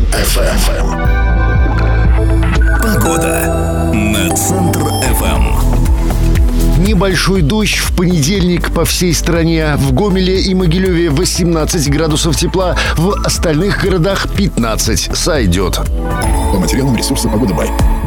FM. Погода на Центр FM. Небольшой дождь в понедельник по всей стране. В Гомеле и Могилеве 18 градусов тепла, в остальных городах 15. Сойдет. По материалам ресурса «Погода Бай».